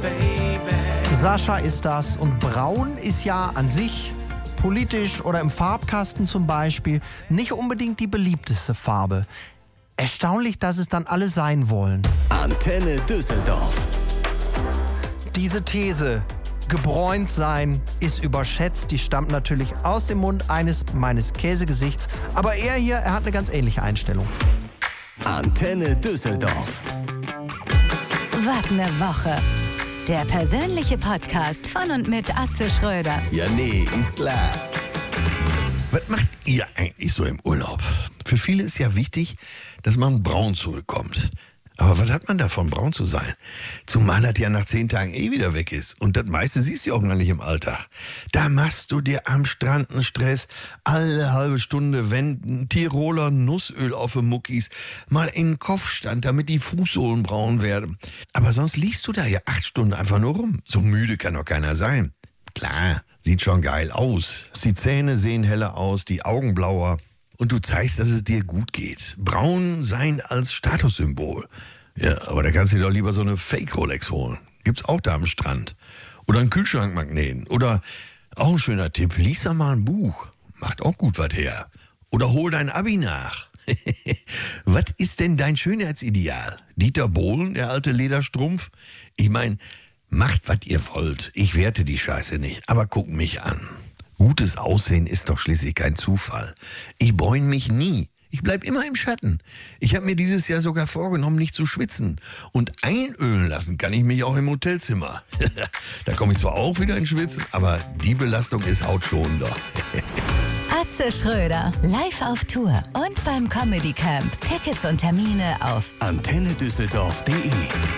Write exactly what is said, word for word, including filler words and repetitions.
Sascha ist das und braun ist ja an sich politisch oder im Farbkasten zum Beispiel nicht unbedingt die beliebteste Farbe. Erstaunlich, dass es dann alle sein wollen. Antenne Düsseldorf. Diese These, gebräunt sein, ist überschätzt. Die stammt natürlich aus dem Mund eines meines Käsegesichts. Aber er hier, er hat eine ganz ähnliche Einstellung. Antenne Düsseldorf. Was ne Woche. Der persönliche Podcast von und mit Atze Schröder. Ja, nee, ist klar. Was macht ihr eigentlich so im Urlaub? Für viele ist ja wichtig, dass man braun zurückkommt. Aber was hat man davon, braun zu sein? Zumal das ja nach zehn Tagen eh wieder weg ist. Und das meiste siehst du auch noch nicht im Alltag. Da machst du dir am Strand einen Stress. Alle halbe Stunde wenden Tiroler Nussöl auf die Muckis. Mal in den Kopfstand, damit die Fußsohlen braun werden. Aber sonst liegst du da ja acht Stunden einfach nur rum. So müde kann doch keiner sein. Klar, sieht schon geil aus. Die Zähne sehen heller aus, die Augen blauer. Und du zeigst, dass es dir gut geht. Braun sein als Statussymbol. Ja, aber da kannst du dir doch lieber so eine Fake-Rolex holen. Gibt's auch da am Strand. Oder einen Kühlschrankmagneten. Oder, auch ein schöner Tipp, lies doch mal ein Buch. Macht auch gut was her. Oder hol dein Abi nach. Was ist denn dein Schönheitsideal? Dieter Bohlen, der alte Lederstrumpf? Ich meine, macht, was ihr wollt. Ich werte die Scheiße nicht. Aber guck mich an. Gutes Aussehen ist doch schließlich kein Zufall. Ich bräune mich nie. Ich bleib immer im Schatten. Ich habe mir dieses Jahr sogar vorgenommen, nicht zu schwitzen. Und einölen lassen kann ich mich auch im Hotelzimmer. Da komme ich zwar auch wieder ins Schwitzen, aber die Belastung ist hautschonender. Atze Schröder, live auf Tour und beim Comedy Camp. Tickets und Termine auf antenne düsseldorf punkt de.